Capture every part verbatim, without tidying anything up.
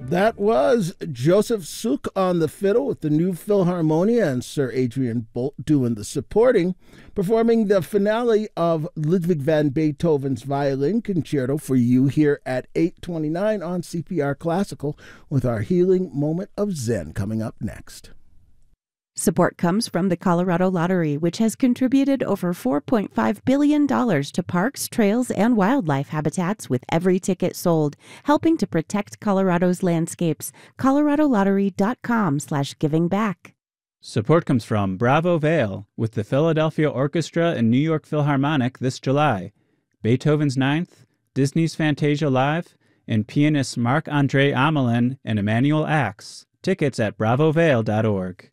That was Joseph Suk on the fiddle with the New Philharmonia and Sir Adrian Bolt doing the supporting, performing the finale of Ludwig van Beethoven's Violin Concerto for you here at eight twenty-nine on C P R Classical with our healing moment of Zen coming up next. Support comes from the Colorado Lottery, which has contributed over four point five billion dollars to parks, trails, and wildlife habitats with every ticket sold, helping to protect Colorado's landscapes. coloradolottery.com slash giving back. Support comes from Bravo Vale with the Philadelphia Orchestra and New York Philharmonic this July, Beethoven's Ninth, Disney's Fantasia Live, and pianists Marc-Andre Amelin and Emmanuel Axe. Tickets at bravo vale dot org.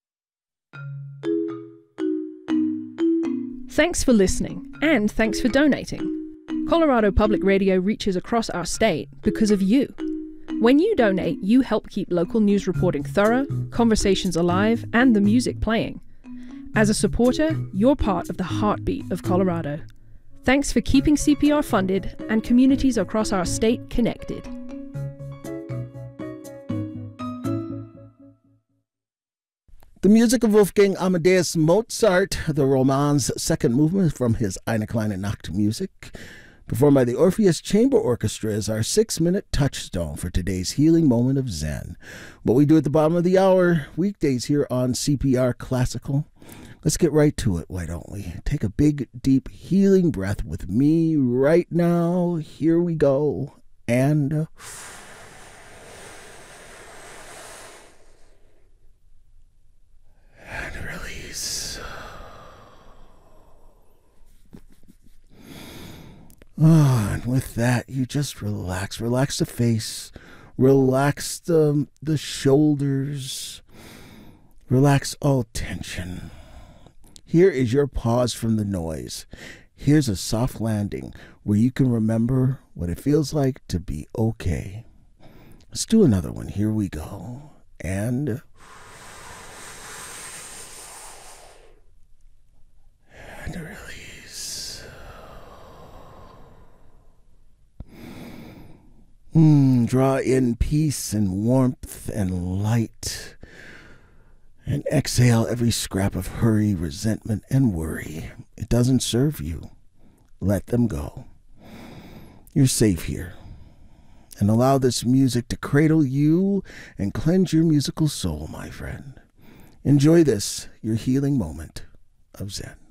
Thanks for listening, and thanks for donating. Colorado Public Radio reaches across our state because of you. When you donate, you help keep local news reporting thorough, conversations alive, and the music playing. As a supporter, you're part of the heartbeat of Colorado. Thanks for keeping C P R funded and communities across our state connected. The music of Wolfgang Amadeus Mozart, the Roman's second movement from his Eine kleine Nacht music, performed by the Orpheus Chamber Orchestra, is our six-minute touchstone for today's healing moment of Zen. What we do at the bottom of the hour, weekdays here on C P R Classical. Let's get right to it, why don't we? Take a big, deep, healing breath with me right now. Here we go. And And release. Oh, and with that, you just relax. Relax the face. Relax the, the shoulders. Relax all tension. Here is your pause from the noise. Here's a soft landing where you can remember what it feels like to be okay. Let's do another one. Here we go. And and release. Mm, draw in peace and warmth and light. And exhale every scrap of hurry, resentment, and worry. It doesn't serve you. Let them go. You're safe here. And allow this music to cradle you and cleanse your musical soul, my friend. Enjoy this, your healing moment of Zen.